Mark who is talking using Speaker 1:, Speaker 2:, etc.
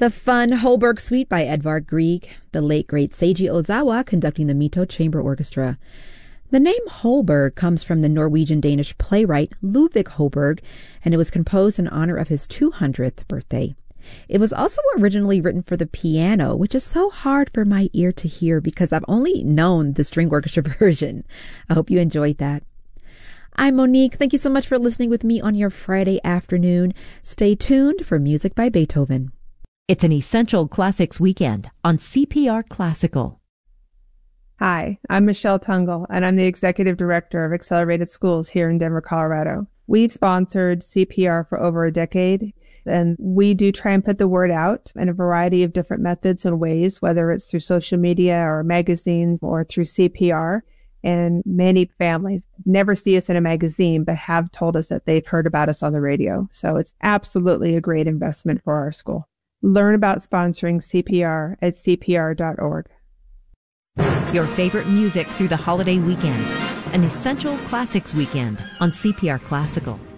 Speaker 1: The fun Holberg Suite by Edvard Grieg, the late great Seiji Ozawa conducting the Mito Chamber Orchestra. The name Holberg comes from the Norwegian-Danish playwright Ludvig Holberg, and it was composed in honor of his 200th birthday. It was also originally written for the piano, which is so hard for my ear to hear because I've only known the string orchestra version. I hope you enjoyed that. I'm Monique. Thank you so much for listening with me on your Friday afternoon. Stay tuned for Music by Beethoven.
Speaker 2: It's an Essential Classics weekend on CPR Classical.
Speaker 3: Hi, I'm Michelle Tungle, and I'm the Executive Director of Accelerated Schools here in Denver, Colorado. We've sponsored CPR for over a decade, and we do try and put the word out in a variety of different methods and ways, whether it's through social media or magazines or through CPR. And many families never see us in a magazine, but have told us that they've heard about us on the radio. So it's absolutely a great investment for our school. Learn about sponsoring CPR at cpr.org.
Speaker 2: Your favorite music through the holiday weekend. An Essential Classics weekend on CPR Classical.